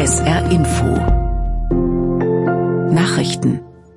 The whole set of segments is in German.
SR Info Nachrichten.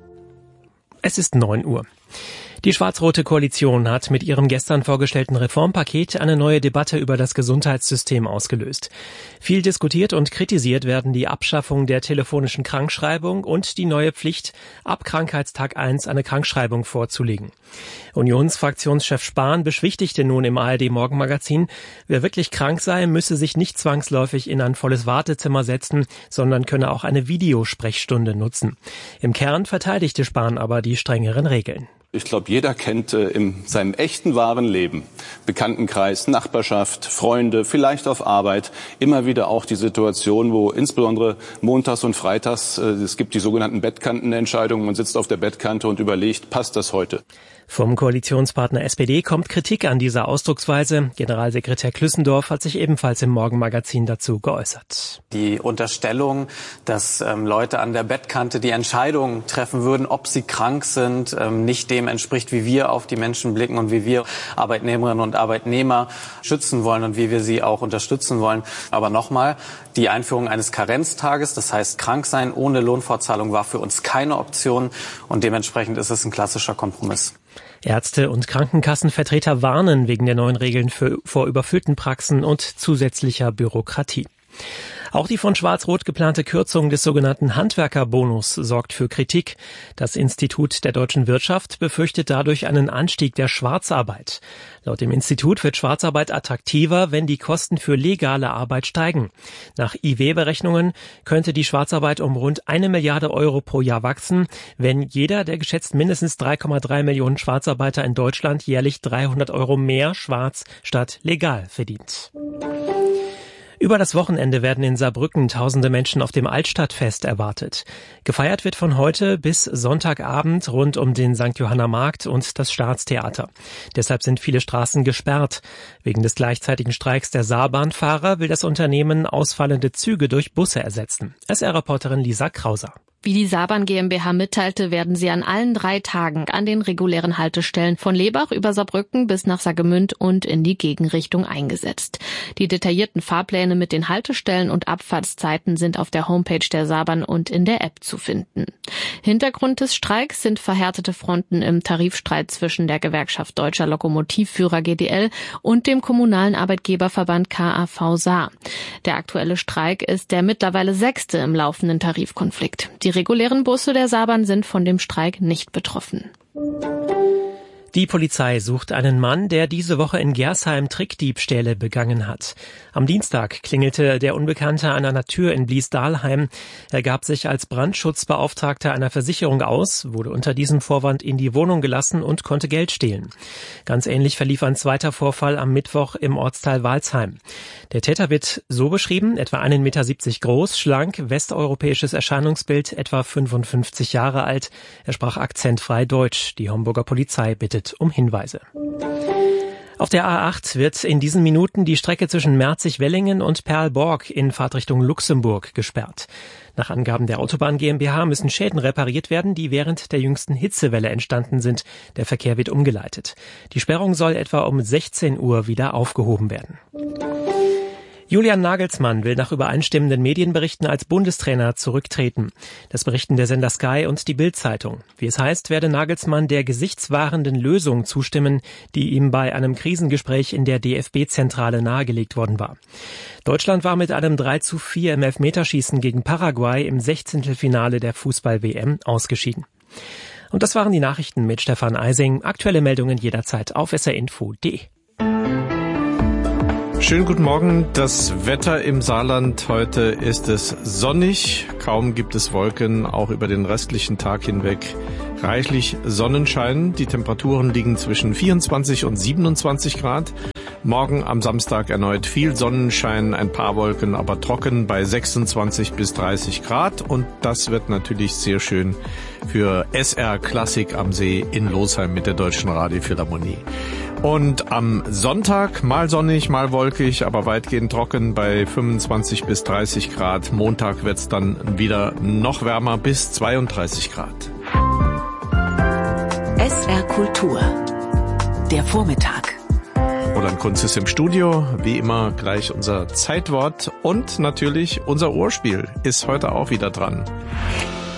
Es ist 9 Uhr. Die schwarz-rote Koalition hat mit ihrem gestern vorgestellten Reformpaket eine neue Debatte über das Gesundheitssystem ausgelöst. Viel diskutiert und kritisiert werden die Abschaffung der telefonischen Krankschreibung und die neue Pflicht, ab Krankheitstag 1 eine Krankschreibung vorzulegen. Unionsfraktionschef Spahn beschwichtigte nun im ARD-Morgenmagazin, wer wirklich krank sei, müsse sich nicht zwangsläufig in ein volles Wartezimmer setzen, sondern könne auch eine Videosprechstunde nutzen. Im Kern verteidigte Spahn aber die strengeren Regeln. Ich glaube, jeder kennt in seinem echten, wahren Leben, Bekanntenkreis, Nachbarschaft, Freunde, vielleicht auf Arbeit, immer wieder auch die Situation, wo insbesondere montags und freitags, es gibt die sogenannten Bettkantenentscheidungen, man sitzt auf der Bettkante und überlegt, passt das heute? Vom Koalitionspartner SPD kommt Kritik an dieser Ausdrucksweise. Generalsekretär Klüssendorf hat sich ebenfalls im Morgenmagazin dazu geäußert. Die Unterstellung, dass Leute an der Bettkante die Entscheidung treffen würden, ob sie krank sind, nicht dem entspricht, wie wir auf die Menschen blicken und wie wir Arbeitnehmerinnen und Arbeitnehmer schützen wollen und wie wir sie auch unterstützen wollen. Aber nochmal, die Einführung eines Karenztages, das heißt krank sein ohne Lohnfortzahlung, war für uns keine Option und dementsprechend ist es ein klassischer Kompromiss. Ärzte und Krankenkassenvertreter warnen wegen der neuen Regeln vor überfüllten Praxen und zusätzlicher Bürokratie. Auch die von Schwarz-Rot geplante Kürzung des sogenannten Handwerkerbonus sorgt für Kritik. Das Institut der deutschen Wirtschaft befürchtet dadurch einen Anstieg der Schwarzarbeit. Laut dem Institut wird Schwarzarbeit attraktiver, wenn die Kosten für legale Arbeit steigen. Nach IW-Berechnungen könnte die Schwarzarbeit um rund 1 Milliarde Euro pro Jahr wachsen, wenn jeder der geschätzt mindestens 3,3 Millionen Schwarzarbeiter in Deutschland jährlich 300 Euro mehr schwarz statt legal verdient. Über das Wochenende werden in Saarbrücken tausende Menschen auf dem Altstadtfest erwartet. Gefeiert wird von heute bis Sonntagabend rund um den St. Johanner Markt und das Staatstheater. Deshalb sind viele Straßen gesperrt. Wegen des gleichzeitigen Streiks der Saarbahnfahrer will das Unternehmen ausfallende Züge durch Busse ersetzen. SR-Reporterin Lisa Krauser. Wie die Saarbahn GmbH mitteilte, werden sie an allen 3 Tagen an den regulären Haltestellen von Lebach über Saarbrücken bis nach Saargemünd und in die Gegenrichtung eingesetzt. Die detaillierten Fahrpläne mit den Haltestellen und Abfahrtszeiten sind auf der Homepage der Saarbahn und in der App zu finden. Hintergrund des Streiks sind verhärtete Fronten im Tarifstreit zwischen der Gewerkschaft Deutscher Lokomotivführer GDL und dem kommunalen Arbeitgeberverband KAV Saar. Der aktuelle Streik ist der mittlerweile 6. im laufenden Tarifkonflikt. Die regulären Busse der Saarbahn sind von dem Streik nicht betroffen. Die Polizei sucht einen Mann, der diese Woche in Gersheim Trickdiebstähle begangen hat. Am Dienstag klingelte der Unbekannte an einer Tür in Bliesdahlheim. Er gab sich als Brandschutzbeauftragter einer Versicherung aus, wurde unter diesem Vorwand in die Wohnung gelassen und konnte Geld stehlen. Ganz ähnlich verlief ein zweiter Vorfall am Mittwoch im Ortsteil Walsheim. Der Täter wird so beschrieben, etwa 1,70 Meter groß, schlank, westeuropäisches Erscheinungsbild, etwa 55 Jahre alt. Er sprach akzentfrei Deutsch. Die Homburger Polizei bittet um Hinweise. Auf der A8 wird in diesen Minuten die Strecke zwischen Merzig-Wellingen und Perlborg in Fahrtrichtung Luxemburg gesperrt. Nach Angaben der Autobahn GmbH müssen Schäden repariert werden, die während der jüngsten Hitzewelle entstanden sind. Der Verkehr wird umgeleitet. Die Sperrung soll etwa um 16 Uhr wieder aufgehoben werden. Julian Nagelsmann will nach übereinstimmenden Medienberichten als Bundestrainer zurücktreten. Das berichten der Sender Sky und die Bild-Zeitung. Wie es heißt, werde Nagelsmann der gesichtswahrenden Lösung zustimmen, die ihm bei einem Krisengespräch in der DFB-Zentrale nahegelegt worden war. Deutschland war mit einem 3:4 im Elfmeterschießen gegen Paraguay im 16. der Fußball-WM ausgeschieden. Und das waren die Nachrichten mit Stefan Eising. Aktuelle Meldungen jederzeit auf srinfo.de. Schönen guten Morgen. Das Wetter im Saarland. Heute ist es sonnig. Kaum gibt es Wolken, auch über den restlichen Tag hinweg reichlich Sonnenschein. Die Temperaturen liegen zwischen 24 und 27 Grad. Morgen am Samstag erneut viel Sonnenschein, ein paar Wolken, aber trocken bei 26 bis 30 Grad. Und das wird natürlich sehr schön für SR Klassik am See in Losheim mit der Deutschen Radiophilharmonie. Und am Sonntag mal sonnig, mal wolkig, aber weitgehend trocken bei 25 bis 30 Grad. Montag wird's dann wieder noch wärmer bis 32 Grad. SR Kultur. Der Vormittag. Roland Kunz ist im Studio, wie immer gleich unser Zeitwort und natürlich unser Ohrspiel ist heute auch wieder dran.